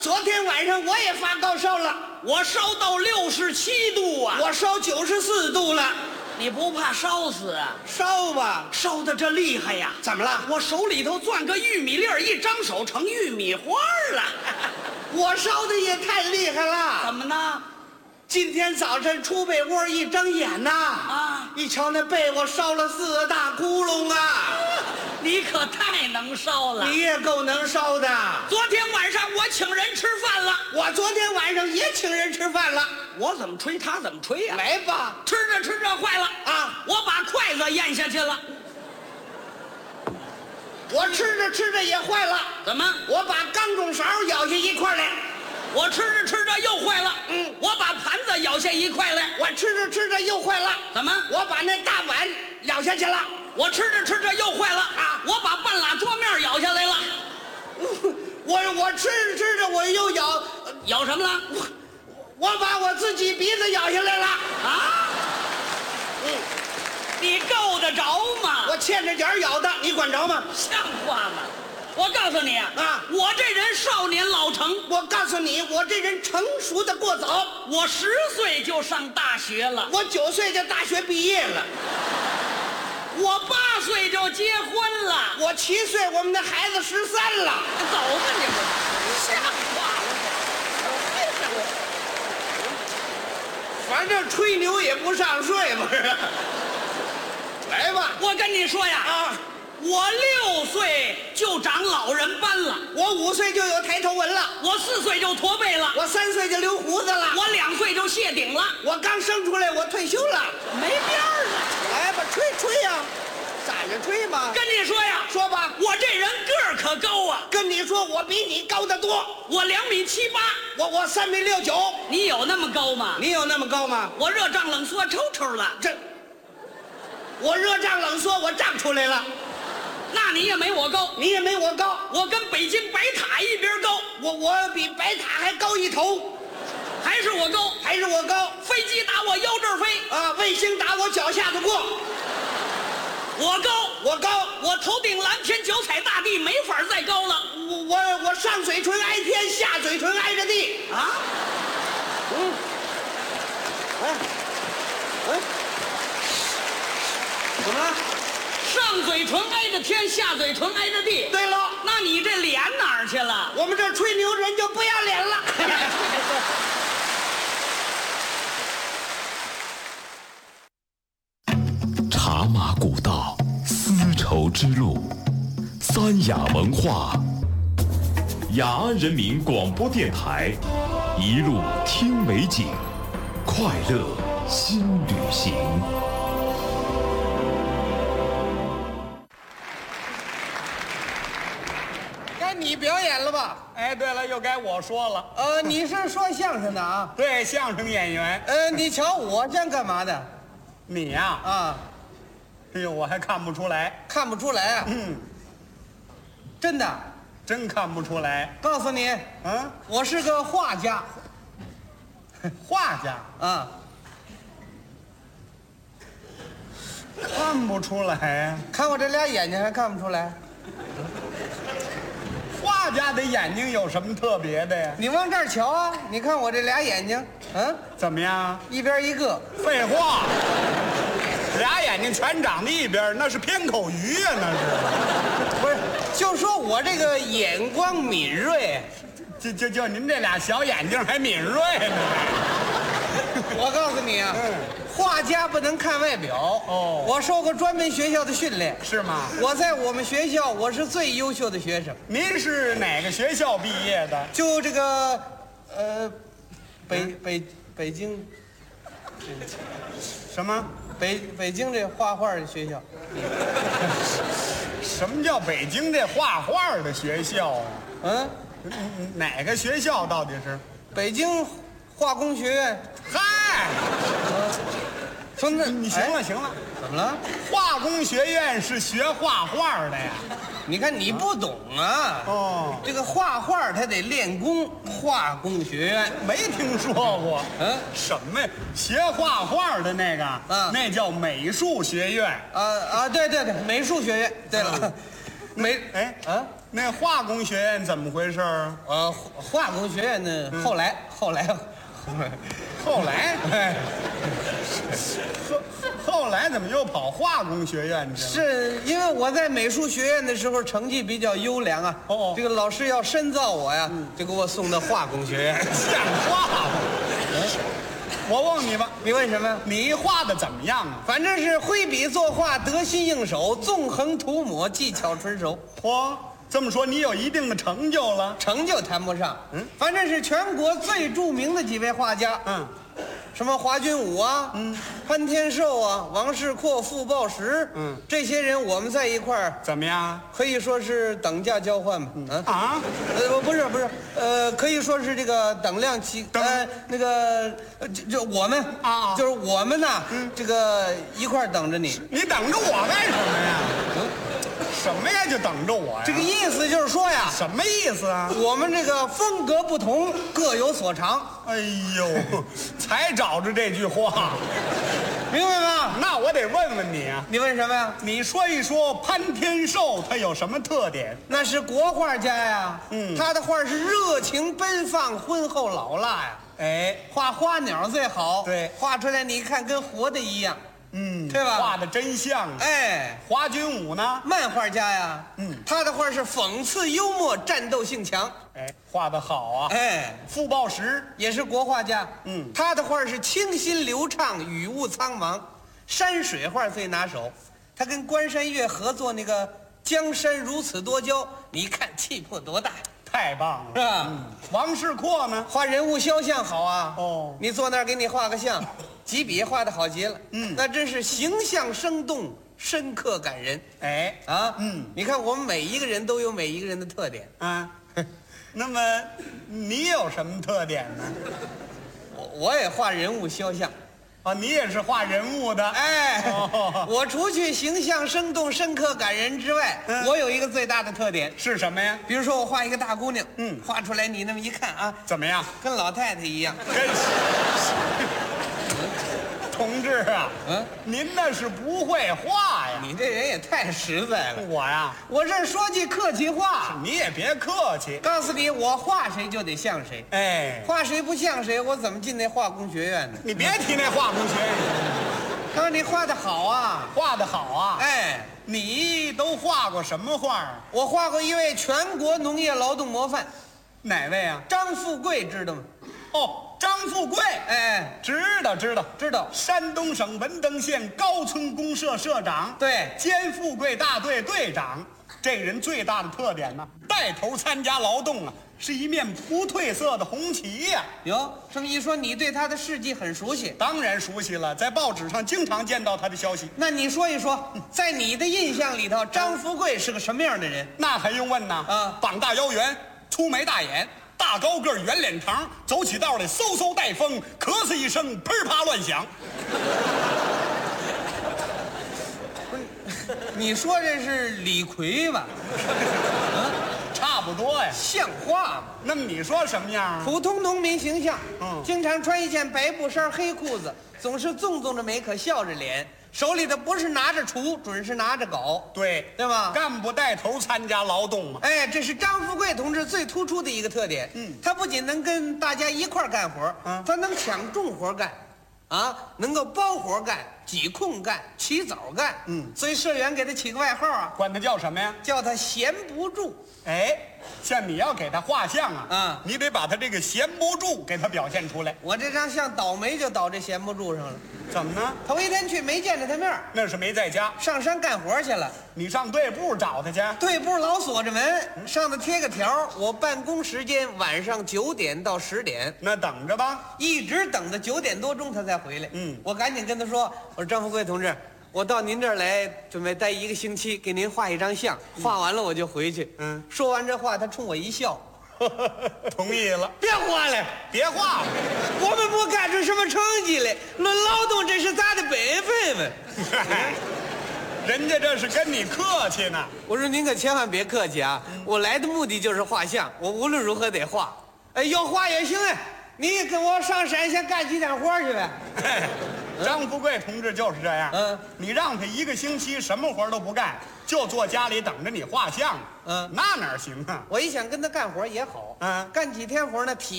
昨天晚上我也发高烧了， 我烧到67度啊！ 我烧94度了。 你不怕烧死啊？ 烧吧， 烧的这厉害呀！ 怎么了？ 我手里头攥个玉米粒儿，一张手成玉米花了。 我烧的也太厉害了。 怎么呢？ 今天早晨出被窝一睁眼呐，一瞧那被窝烧了4个大窟窿啊！ 你可太能烧了。 你也够能烧的。 昨天晚上我请人吃饭了， 我昨天晚上也请人吃饭了。 我怎么吹他怎么吹呀？ 来吧， 吃着吃着坏了啊！我把筷子咽下去了。 我吃着吃着也坏了。 怎么？ 我把钢种勺舀下一块来。 我吃着吃着又坏了。我把盘子舀下一块来。 我吃着吃着又坏了。 怎么？ 我把那大碗舀下去了。 我吃着吃着又坏了啊！我把半拉桌面舀下来了。 我吃着吃着我又舀什么了？ 我把我自己鼻子舀下来了啊！你够得着吗？ 我欠着点舀的，你管着吗？ 像话吗？我告诉你啊，我这人少年老成。 我告诉你，我这人成熟的过早。 我10岁就上大学了， 我9岁就大学毕业了， 我8岁就结婚了， 我7岁我们的孩子13了。 走吧你们，像话吗？ 反正吹牛也不上税，不是？来吧， 我跟你说呀，我6岁就长老人斑了， 我5岁就有抬头纹了， 我4岁就驼背了， 我3岁就留胡子了， 我2岁就谢顶了， 我刚生出来我退休了， 没边儿了。 来吧，吹吹呀，站着吹吧。 跟你说呀， 说吧， 我这人个儿可高啊。 跟你说，我比你高得多， 我2米7、8， 我3米6、9。 你有那么高吗？ 你有那么高吗？ 我热胀冷缩抽抽了， 我热胀冷缩，我胀出来了。 那你也没我高， 你也没我高， 我跟北京白塔一边高， 我比白塔还高一头， 还是我高， 还是我高。 飞机打我腰这儿飞啊，卫星打我脚下头过。 我高， 我高， 我头顶蓝天，脚踩大地，没法再高了。 我上嘴唇挨天，下嘴唇挨着地啊。怎么了？ 上嘴唇挨着天，下嘴唇挨着地。 对了， 那你这脸哪儿去了？ 我们这吹牛人就不要脸了。 茶马古道，丝绸之路，三雅文化，雅安人民广播电台，一路听美景，快乐新旅行。 该你表演了吧？ 哎，对了，又该我说了。 你是说相声的啊？ 对，相声演员。 你瞧我像干嘛的？ 你呀，哎呦，我还看不出来。 看不出来啊？真的， 真看不出来。 告诉你，我是个画家。 画家啊， 看不出来呀。 看我这俩眼睛还看不出来？ 画家的眼睛有什么特别的呀？ 你往这儿瞧啊！你看我这俩眼睛， 怎么样？ 一边一个。 废话，俩眼睛全长在一边，那是偏口鱼呀，那是。 不是，就说我这个眼光敏锐。 就您这俩小眼睛还敏锐呢。 我告诉你啊，画家不能看外表。我受过专门学校的训练。 是吗？ 我在我们学校我是最优秀的学生。 您是哪个学校毕业的？ 就这个，北京， 什么？ 北京这画画的学校。 什么叫北京这画画的学校啊？哪个学校到底是？ 北京化工学院。 嗨， 说那你行了行了， 怎么了？ 化工学院是学画画的呀？ 你看你不懂啊。这个画画他得练功，化工学院没听说过。什么呀？学画画的那个，那叫美术学院。 对，美术学院。对了， 那化工学院怎么回事儿？ 化工学院呢，后来， 哎，后来怎么又跑化工学院去了？ 是因为我在美术学院的时候成绩比较优良啊。这个老师要深造我呀，就给我送到化工学院。 像话吗？我问你吧， 你问什么呀？ 你画的怎么样啊？ 反正是挥笔作画，得心应手，纵横涂抹，技巧纯熟。 嚯，这么说你有一定的成就了？ 成就谈不上，反正是全国最著名的几位画家，什么华君武啊，潘天寿啊，王世阔、傅抱石，这些人我们在一块儿， 怎么样？ 可以说是等价交换吧，不是，可以说是这个等量齐，那个就我们啊， 就是我们呐，这个一块儿等着你， 你等着我干什么呀？什么呀？就等着我呀？ 这个意思就是说呀， 什么意思啊？ 我们这个风格不同，各有所长。 哎呦，才找着这句话， 明白吗？ 那我得问问你啊， 你问什么呀？ 你说一说潘天寿他有什么特点？ 那是国画家呀，他的画是热情奔放、浑厚老辣呀。 哎， 画花鸟最好， 对， 画出来你一看跟活的一样，对吧？ 画的真像啊。 哎， 华君武呢？ 漫画家呀，他的画是讽刺幽默、战斗性强。 哎，画的好啊。 哎， 傅抱石也是国画家，他的画是清新流畅、雨雾苍茫，山水画最拿手。他跟关山月合作那个《江山如此多娇》，你一看气魄多大， 太棒了， 是吧？ 王世阔呢？ 画人物肖像好啊。 哦， 你坐那儿给你画个像，几笔画的好极了。那真是形象生动，深刻感人。 哎， 你看我们每一个人都有每一个人的特点。 那么你有什么特点呢？ 我也画人物肖像。 你也是画人物的。 哎，我除去形象生动、深刻感人之外，我有一个最大的特点是什么呀？ 比如说我画一个大姑娘，画出来你那么一看啊， 怎么样？ 跟老太太一样。 同志啊，您那是不会画呀。 你这人也太实在了。 我呀， 我这说句客气话， 你也别客气。 告诉你，我画谁就得像谁。 哎， 画谁不像谁，我怎么进那化工学院呢？ 你别提那化工学院。 他说你画的好啊， 画的好啊。 哎， 你都画过什么画啊？ 我画过一位全国农业劳动模范， 哪位啊？ 张富贵，知道吗？ 张富贵。 哎， 知道。山东省文登县高村公社社长， 对， 兼富贵大队队长。这个人最大的特点呢，带头参加劳动啊，是一面不褪色的红旗呀。 哟，这么一说，你对他的事迹很熟悉？ 当然熟悉了，在报纸上经常见到他的消息。 那你说一说，在你的印象里头，张富贵是个什么样的人？ 那还用问呐？膀大腰圆，粗眉大眼，大高个，圆脸长，走起道来嗖嗖带风，咳嗽一声噼啪乱响。 你说这是李逵吧？ 差不多呀， 像话吗？ 那么你说什么样？ 普通农民形象，经常穿一件白布衫、黑裤子，总是纵着眉，可笑着脸，手里的不是拿着锄，准是拿着镐， 对吧？ 干部带头参加劳动嘛。 哎，这是张富贵同志最突出的一个特点。他不仅能跟大家一块儿干活，他能抢重活干，能够包活干、挤空干、起早干。所以社员给他起个外号啊， 管他叫什么呀？ 叫他闲不住。 哎，像你要给他画像啊，你得把他这个闲不住给他表现出来。 我这张像倒霉就倒这闲不住上了。 怎么呢？ 头一天去没见着他面， 那是没在家， 上山干活去了。 你上队部找他去？ 队部老锁着门，上头贴个条，我办公时间晚上9点到10点。 那等着吧， 一直等到9点多钟他才回来。我赶紧跟他说：“我说张富贵同志，我到您这儿来准备待1个星期，给您画一张像，画完了我就回去。”说完这话，他冲我一笑， 同意了。 别画了， 别画了， 我们不干出什么成绩来，论劳动这是咱的本分嘛。 人家这是跟你客气呢。 我说您可千万别客气啊，我来的目的就是画像，我无论如何得画。哎，要画也行哎，你跟我上山先干几天活去呗。 张富贵同志就是这样。你让他1个星期什么活都不干，就坐家里等着你画像。 嗯那哪行啊？ 我一想跟他干活也好， 嗯干几天活呢，体